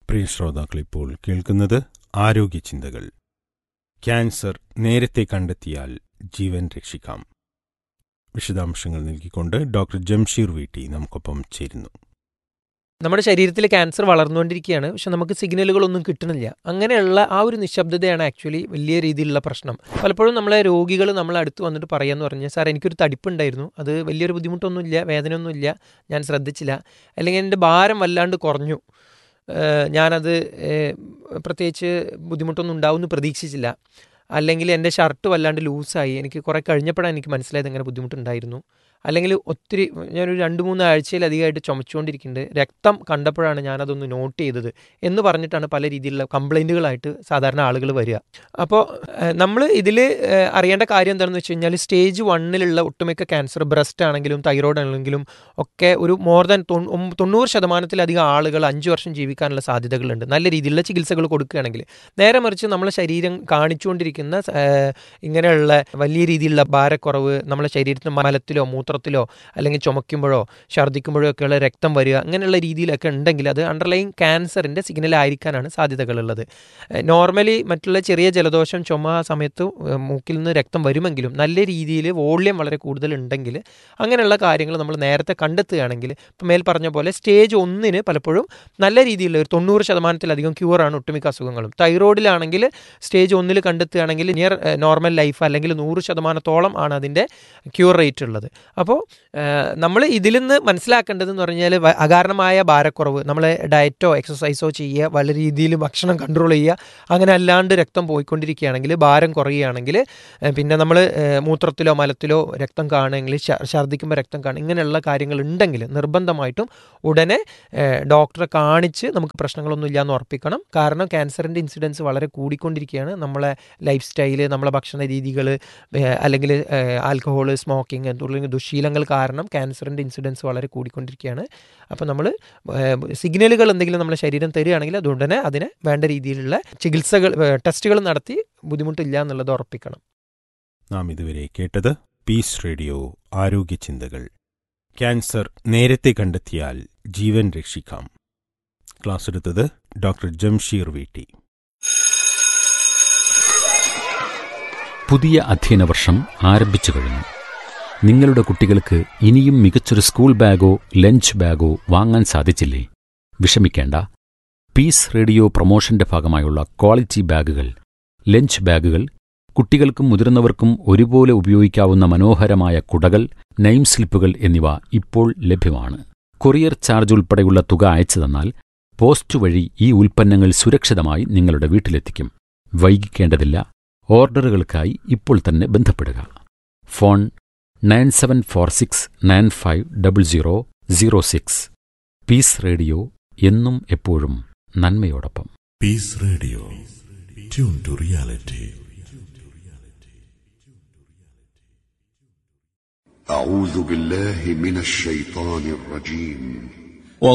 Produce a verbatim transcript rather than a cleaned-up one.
പ്രിയ ശ്രോതാക്കളിപ്പോൾ കേൾക്കുന്നത് ആരോഗ്യ ചിന്തകൾ. ക്യാൻസർ നേരത്തെ കണ്ടെത്തിയാൽ ജീവൻ രക്ഷിക്കാം. വിശദാംശങ്ങൾ നൽകിക്കൊണ്ട് ഡോക്ടർ ജംഷീർ വീട്ടി നമുക്കൊപ്പം ചേരുന്നു. നമ്മുടെ ശരീരത്തിൽ ക്യാൻസർ വളർന്നുകൊണ്ടിരിക്കുകയാണ്, പക്ഷെ നമുക്ക് സിഗ്നലുകളൊന്നും കിട്ടണില്ല. അങ്ങനെയുള്ള ആ ഒരു നിശബ്ദതയാണ് ആക്ച്വലി വലിയ രീതിയിലുള്ള പ്രശ്നം. പലപ്പോഴും നമ്മളെ രോഗികൾ നമ്മളെ അടുത്ത് വന്നിട്ട് പറയാന്ന് പറഞ്ഞാൽ, സാർ എനിക്കൊരു തടിപ്പുണ്ടായിരുന്നു, അത് വലിയൊരു ബുദ്ധിമുട്ടൊന്നുമില്ല, വേദനയൊന്നുമില്ല, ഞാൻ ശ്രദ്ധിച്ചില്ല, അല്ലെങ്കിൽ എൻ്റെ ഭാരം വല്ലാണ്ട് കുറഞ്ഞു, ഞാനത് പ്രത്യേകിച്ച് ബുദ്ധിമുട്ടൊന്നും ഉണ്ടാവുമെന്ന് പ്രതീക്ഷിച്ചില്ല, അല്ലെങ്കിൽ എൻ്റെ ഷർട്ട് വല്ലാണ്ട് ലൂസായി, എനിക്ക് കുറേ കഴിഞ്ഞപ്പോഴാണ് എനിക്ക് മനസ്സിലായത് അങ്ങനെ ബുദ്ധിമുട്ടുണ്ടായിരുന്നു, അല്ലെങ്കിൽ ഒത്തിരി ഞാനൊരു രണ്ട് മൂന്ന് ആഴ്ചയിലധികമായിട്ട് ചുമച്ചുകൊണ്ടിരിക്കുന്നുണ്ട്, രക്തം കണ്ടപ്പോഴാണ് ഞാനതൊന്ന് നോട്ട് ചെയ്തത് എന്ന് പറഞ്ഞിട്ടാണ് പല രീതിയിലുള്ള കംപ്ലൈൻറ്റുകളായിട്ട് സാധാരണ ആളുകൾ വരിക. അപ്പോൾ നമ്മൾ ഇതിൽ അറിയേണ്ട കാര്യം എന്താണെന്ന് വെച്ച് കഴിഞ്ഞാൽ, സ്റ്റേജ് വണ്ണിലുള്ള ഒട്ടുമിക്ക ക്യാൻസർ, ബ്രസ്റ്റ് ആണെങ്കിലും തൈറോയ്ഡ് ആണെങ്കിലും ഒക്കെ ഒരു മോർ ദാൻ തൊണ്ണൂറ് ശതമാനത്തിലധികം ആളുകൾ അഞ്ച് വർഷം ജീവിക്കാനുള്ള സാധ്യതകളുണ്ട് നല്ല രീതിയിലുള്ള ചികിത്സകൾ കൊടുക്കുകയാണെങ്കിൽ. നേരെ മറിച്ച് നമ്മളെ ശരീരം കാണിച്ചുകൊണ്ടിരിക്കുന്ന ഇങ്ങനെയുള്ള വലിയ രീതിയിലുള്ള ഭാരക്കുറവ്, നമ്മളെ ശരീരത്തിന് മലത്തിലോ മൂത്രത്തിലോ അല്ലെങ്കിൽ ചുമയ്ക്കുമ്പോഴോ ഛർദ്ദിക്കുമ്പോഴോ ഒക്കെയുള്ള രക്തം വരിക, അങ്ങനെയുള്ള രീതിയിലൊക്കെ ഉണ്ടെങ്കിൽ അത് അണ്ടർലൈൻ ക്യാൻസറിൻ്റെ സിഗ്നലായിരിക്കാനാണ് സാധ്യതകളുള്ളത്. നോർമലി മറ്റുള്ള ചെറിയ ജലദോഷം ചുമ സമയത്ത് മൂക്കിൽ നിന്ന് രക്തം വരുമെങ്കിലും നല്ല രീതിയിൽ വോള്യം വളരെ കൂടുതൽ ഉണ്ടെങ്കിൽ അങ്ങനെയുള്ള കാര്യങ്ങൾ നമ്മൾ നേരത്തെ കണ്ടെത്തുകയാണെങ്കിൽ, ഇപ്പം മേൽ പറഞ്ഞ പോലെ സ്റ്റേജ് ഒന്നിന് പലപ്പോഴും നല്ല രീതിയിലുള്ള ഒരു തൊണ്ണൂറ് ശതമാനത്തിലധികം ക്യൂറാണ് ഒട്ടുമിക്ക അസുഖങ്ങളും. തൈറോയിഡിലാണെങ്കിൽ സ്റ്റേജ് ഒന്നിൽ കണ്ടെത്തുകയാണെങ്കിൽ നിയർ നോർമൽ ലൈഫ് അല്ലെങ്കിൽ നൂറ് ശതമാനത്തോളം ആണ് അതിൻ്റെ ക്യൂർ റേറ്റ് ഉള്ളത്. അപ്പോൾ നമ്മൾ ഇതിൽ നിന്ന് മനസ്സിലാക്കേണ്ടതെന്ന് പറഞ്ഞാൽ, അകാരണമായ ഭാരക്കുറവ്, നമ്മളെ ഡയറ്റോ എക്സസൈസോ ചെയ്യുക, വളരെ രീതിയിൽ ഭക്ഷണം കൺട്രോൾ ചെയ്യുക, അങ്ങനെ അല്ലാണ്ട് രക്തം പോയിക്കൊണ്ടിരിക്കുകയാണെങ്കിൽ, ഭാരം കുറയുകയാണെങ്കിൽ, പിന്നെ നമ്മൾ മൂത്രത്തിലോ മലത്തിലോ രക്തം കാണുമെങ്കിൽ, ഛർദ്ദിക്കുമ്പോൾ രക്തം കാണും, ഇങ്ങനെയുള്ള കാര്യങ്ങൾ ഉണ്ടെങ്കിൽ നിർബന്ധമായിട്ടും ഉടനെ ഡോക്ടറെ കാണിച്ച് നമുക്ക് പ്രശ്നങ്ങളൊന്നും ഇല്ലയെന്ന് ഉറപ്പിക്കണം. കാരണം ക്യാൻസറിൻ്റെ ഇൻസിഡൻസ് വളരെ കൂടിക്കൊണ്ടിരിക്കുകയാണ്. നമ്മളെ ലൈഫ് സ്റ്റൈല്, നമ്മളെ ഭക്ഷണ രീതികൾ, അല്ലെങ്കിൽ ആൽക്കഹോൾ, സ്മോക്കിംഗ് തുടങ്ങിയ ദുശീലങ്ങൾ കാരണം ക്യാൻസറിൻ്റെ ഇൻസിഡൻസ് വളരെ കൂടിക്കൊണ്ടിരിക്കുകയാണ്. അപ്പോൾ നമ്മൾ സിഗ്നലുകൾ എന്തെങ്കിലും നമ്മളെ ശരീരം തരികയാണെങ്കിൽ അതുകൊണ്ട് തന്നെ അതിന് വേണ്ട രീതിയിലുള്ള ചികിത്സകൾ, ടെസ്റ്റുകൾ നടത്തി ബുദ്ധിമുട്ടില്ല എന്നുള്ളത് ഉറപ്പിക്കണം. നാം ഇതുവരെ കേട്ടത് പീസ് റേഡിയോ ആരോഗ്യ ചിന്തകൾ. ക്യാൻസർ നേരത്തെ കണ്ടെത്തിയാൽ ജീവൻ രക്ഷിക്കാം. ക്ലാസ് എടുത്തത് ഡോക്ടർ ജംഷീർ വീട്ടി. പുതിയ അധ്യയന വർഷം ആരംഭിച്ചു കഴിഞ്ഞു. നിങ്ങളുടെ കുട്ടികൾക്ക് ഇനിയും മികച്ചൊരു സ്കൂൾ ബാഗോ ലഞ്ച് ബാഗോ വാങ്ങാൻ സാധിച്ചില്ലേ? വിഷമിക്കേണ്ട. പീസ് റേഡിയോ പ്രൊമോഷന്റെ ഭാഗമായുള്ള ക്വാളിറ്റി ബാഗുകൾ, ലഞ്ച് ബാഗുകൾ, കുട്ടികൾക്കും മുതിർന്നവർക്കും ഒരുപോലെ ഉപയോഗിക്കാവുന്ന മനോഹരമായ കുടകൾ, നെയിം സ്ലിപ്പുകൾ എന്നിവ ഇപ്പോൾ ലഭ്യമാണ്. കൊറിയർ ചാർജ് ഉൾപ്പെടെയുള്ള തുക അയച്ചു തന്നാൽ പോസ്റ്റ് വഴി ഈ ഉൽപ്പന്നങ്ങൾ സുരക്ഷിതമായി നിങ്ങളുടെ വീട്ടിലെത്തിക്കും. വൈകിക്കേണ്ടതില്ല. ഓർഡറുകൾക്കായി ഇപ്പോൾ തന്നെ ബന്ധപ്പെടുക. Phone nine seven four six nine five double zero zero six. Piece radio, എന്നും എപ്പോഴും നന്മയോടൊപ്പം. Piece radio, tune to reality. أعوذ بالله من الشيطان الرجيم.